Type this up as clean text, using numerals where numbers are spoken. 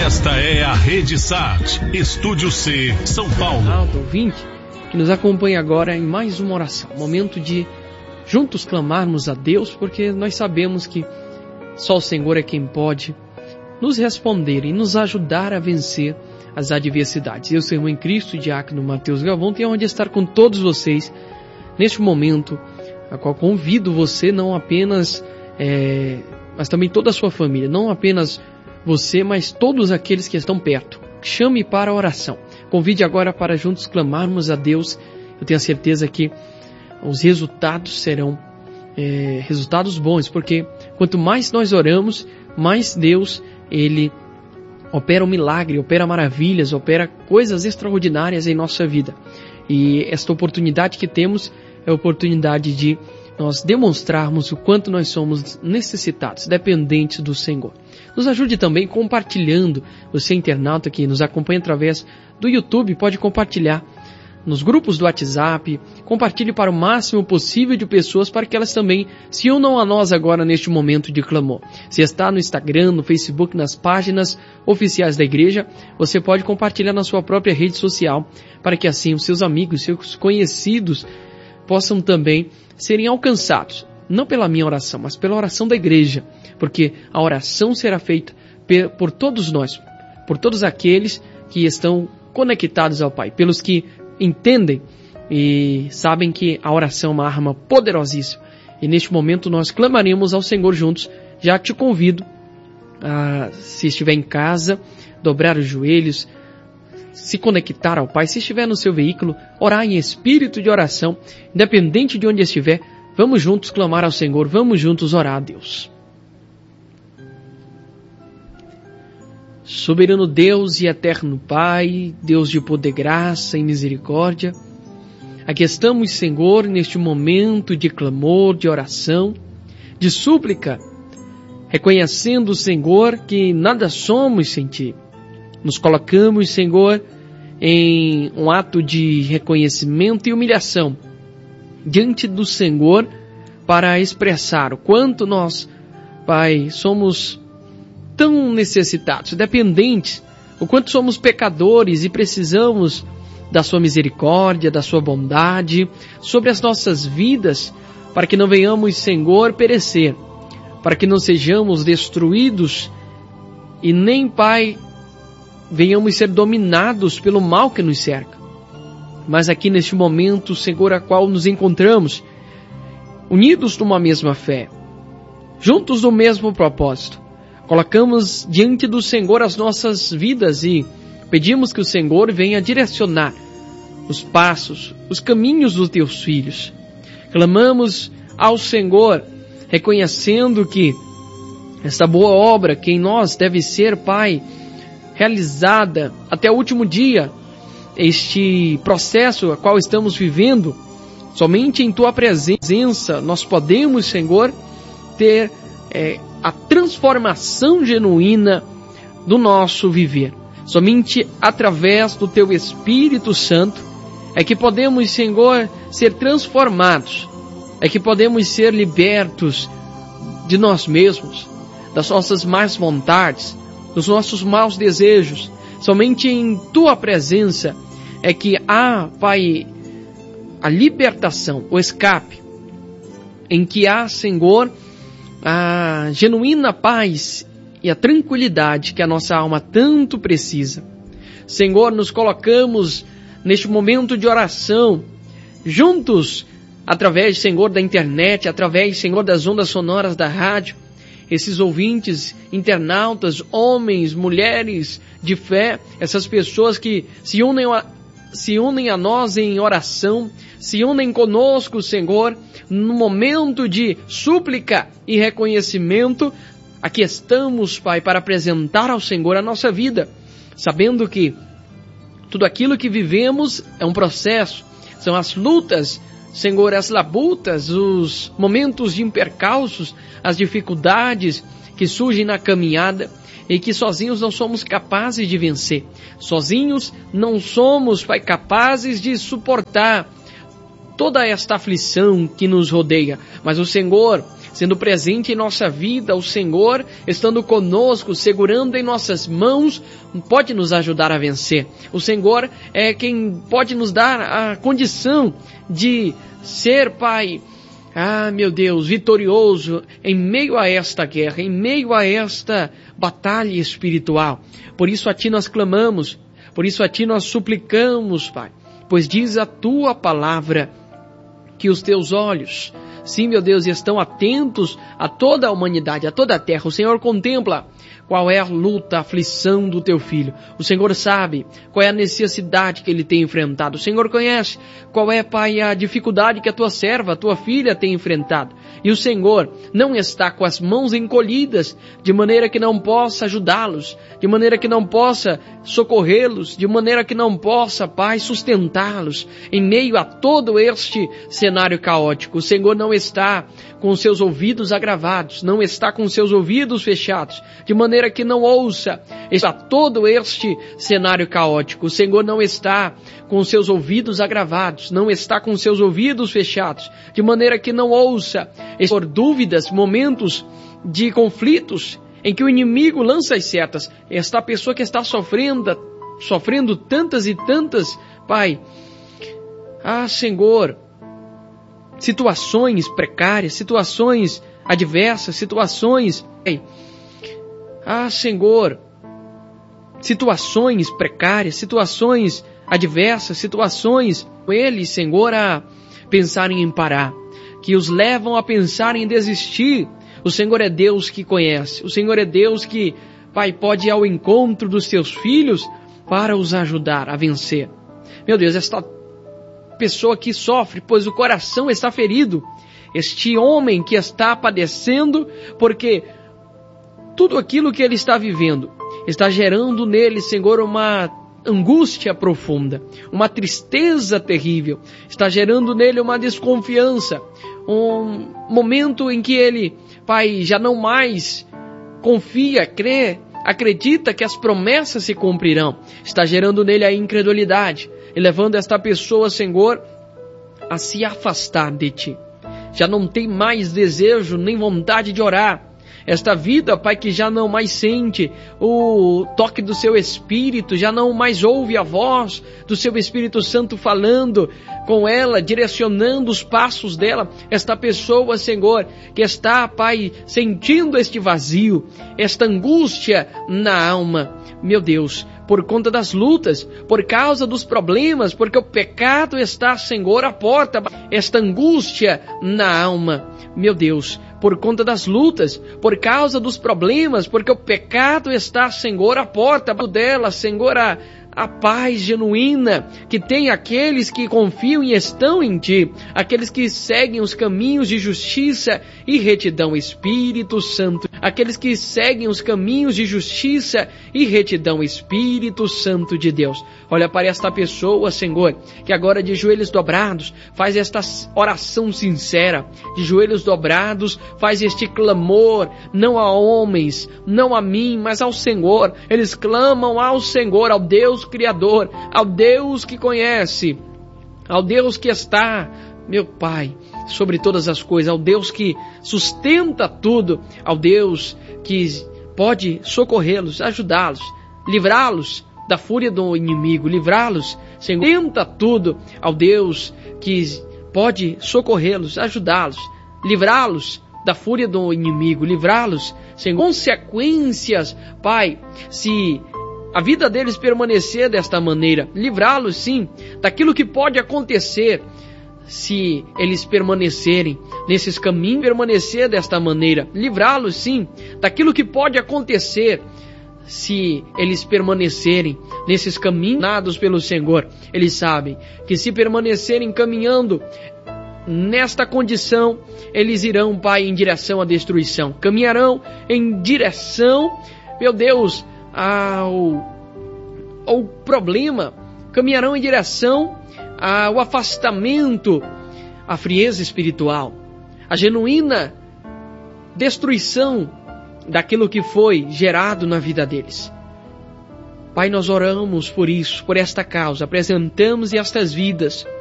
Esta é a Rede Sat, Estúdio C, São Paulo. Ouvinte que nos acompanha agora em mais uma oração. Momento de juntos clamarmos a Deus, porque nós sabemos que só o Senhor é quem pode nos responder e nos ajudar a vencer as adversidades. Eu sou o irmão em Cristo, diácono Mateus Galvão, tenho onde estar com todos vocês neste momento, a qual convido você não apenas, mas também toda a sua família, não apenas você, mas todos aqueles que estão perto. Chame para a oração. Convide agora para juntos clamarmos a Deus. Eu tenho a certeza que os resultados serão resultados bons, porque quanto mais nós oramos, mais Deus, Ele opera um milagre, opera maravilhas, opera coisas extraordinárias em nossa vida. E esta oportunidade que temos é a oportunidade de nós demonstrarmos o quanto nós somos necessitados, dependentes do Senhor. Nos ajude também compartilhando. Você, internauta que nos acompanha através do YouTube, pode compartilhar nos grupos do WhatsApp, compartilhe para o máximo possível de pessoas para que elas também se unam a nós agora neste momento de clamor. Se está no Instagram, no Facebook, nas páginas oficiais da igreja, você pode compartilhar na sua própria rede social, para que assim os seus amigos, seus conhecidos possam também serem alcançados, não pela minha oração, mas pela oração da igreja, porque a oração será feita por todos nós, por todos aqueles que estão conectados ao Pai, pelos que entendem e sabem que a oração é uma arma poderosíssima. E neste momento nós clamaremos ao Senhor juntos. Já te convido a, se estiver em casa, dobrar os joelhos, se conectar ao Pai. Se estiver no seu veículo, orar em espírito de oração, independente de onde estiver. Vamos juntos clamar ao Senhor, vamos juntos orar a Deus. Soberano Deus e eterno Pai, Deus de poder, graça e misericórdia, aqui estamos, Senhor, neste momento de clamor, de oração, de súplica, reconhecendo, Senhor, que nada somos sem Ti. Nos colocamos, Senhor, em um ato de reconhecimento e humilhação diante do Senhor para expressar o quanto nós, Pai, somos tão necessitados, dependentes, o quanto somos pecadores e precisamos da Sua misericórdia, da Sua bondade sobre as nossas vidas, para que não venhamos, Senhor, perecer, para que não sejamos destruídos e nem, Pai, venhamos ser dominados pelo mal que nos cerca. Mas aqui neste momento, Senhor, a qual nos encontramos, unidos numa mesma fé, juntos no mesmo propósito, colocamos diante do Senhor as nossas vidas e pedimos que o Senhor venha direcionar os passos, os caminhos dos Teus filhos. Clamamos ao Senhor, reconhecendo que esta boa obra que em nós deve ser, Pai, realizada até o último dia, este processo a qual estamos vivendo, somente em Tua presença nós podemos, Senhor, ter a transformação genuína do nosso viver. Somente através do Teu Espírito Santo é que podemos, Senhor, ser transformados, é que podemos ser libertos de nós mesmos, das nossas más vontades, dos nossos maus desejos. Somente em Tua presença é que há, Pai, a libertação, o escape, em que há, Senhor, a genuína paz e a tranquilidade que a nossa alma tanto precisa. Senhor, nos colocamos neste momento de oração, juntos, através, Senhor, da internet, através, Senhor, das ondas sonoras da rádio, esses ouvintes, internautas, homens, mulheres de fé, essas pessoas que se unem a nós em oração, se unem conosco, Senhor, no momento de súplica e reconhecimento. Aqui estamos, Pai, para apresentar ao Senhor a nossa vida, sabendo que tudo aquilo que vivemos é um processo, são as lutas, Senhor, as labutas, os momentos de percalços, as dificuldades que surgem na caminhada e que sozinhos não somos capazes de vencer. Sozinhos não somos, Pai, capazes de suportar toda esta aflição que nos rodeia, mas o Senhor sendo presente em nossa vida, o Senhor estando conosco, segurando em nossas mãos, pode nos ajudar a vencer. O Senhor é quem pode nos dar a condição de ser, Pai, meu Deus, vitorioso em meio a esta guerra, em meio a esta batalha espiritual. Por isso a Ti nós clamamos, por isso a Ti nós suplicamos, Pai, pois diz a Tua palavra que os Teus olhos, sim, meu Deus, estão atentos a toda a humanidade, a toda a terra. O Senhor contempla qual é a luta, a aflição do Teu filho. O Senhor sabe qual é a necessidade que ele tem enfrentado. O Senhor conhece qual é, Pai, a dificuldade que a Tua serva, a Tua filha tem enfrentado. E o Senhor não está com as mãos encolhidas, de maneira que não possa ajudá-los, de maneira que não possa socorrê-los, de maneira que não possa, Pai, sustentá-los em meio a todo este cenário caótico. O Senhor não está com seus ouvidos agravados, não está com seus ouvidos fechados, de maneira que não ouça todo este cenário caótico. O Senhor não está com seus ouvidos agravados, não está com seus ouvidos fechados, de maneira que não ouça por dúvidas, momentos de conflitos em que o inimigo lança as setas. Esta pessoa que está sofrendo tantas e tantas, Pai, Senhor, situações precárias, situações adversas, situações, Senhor, situações precárias, situações adversas, situações, eles, Senhor, a pensarem em parar, que os levam a pensar em desistir. O Senhor é Deus que conhece, o Senhor é Deus que, Pai, pode ir ao encontro dos Teus filhos para os ajudar a vencer. Meu Deus, esta pessoa que sofre, pois o coração está ferido, este homem que está padecendo, porque tudo aquilo que ele está vivendo está gerando nele, Senhor, uma angústia profunda, uma tristeza terrível, está gerando nele uma desconfiança, um momento em que ele, Pai, já não mais confia, crê, acredita que as promessas se cumprirão, está gerando nele a incredulidade e levando esta pessoa, Senhor, a se afastar de Ti. Já não tem mais desejo nem vontade de orar. Esta vida, Pai, que já não mais sente o toque do Seu Espírito, já não mais ouve a voz do Seu Espírito Santo falando com ela, direcionando os passos dela. Esta pessoa, Senhor, que está, Pai, sentindo este vazio, esta angústia na alma. Meu Deus, por conta das lutas, por causa dos problemas, porque o pecado está, Senhor, à porta. Esta angústia na alma, meu Deus, por conta das lutas, por causa dos problemas, porque o pecado está, Senhor, à porta dela, Senhor, a paz genuína que tem aqueles que confiam e estão em Ti, aqueles que seguem os caminhos de justiça e retidão, Espírito Santo, aqueles que seguem os caminhos de justiça e retidão, Espírito Santo de Deus. Olha para esta pessoa, Senhor, que agora de joelhos dobrados faz esta oração sincera, de joelhos dobrados faz este clamor, não a homens, não a mim, mas ao Senhor. Eles clamam ao Senhor, ao Deus Criador, ao Deus que conhece, ao Deus que está, meu Pai, sobre todas as coisas, ao Deus que sustenta tudo, ao Deus que pode socorrê-los, ajudá-los, livrá-los da fúria do inimigo, livrá-los, Senhor, sustenta tudo, ao Deus que pode socorrê-los, ajudá-los, livrá-los da fúria do inimigo, livrá-los, Senhor, consequências, Pai, se a vida deles permanecer desta maneira, livrá-los sim daquilo que pode acontecer se eles permanecerem nesses caminhos, permanecer desta maneira, livrá-los sim daquilo que pode acontecer se eles permanecerem nesses caminhos dados pelo Senhor. Eles sabem que se permanecerem caminhando nesta condição, eles irão, Pai, em direção à destruição, caminharão em direção, meu Deus, ao problema, caminharão em direção ao afastamento, à frieza espiritual, à genuína destruição daquilo que foi gerado na vida deles. Pai, nós oramos por isso, por esta causa, apresentamos estas vidas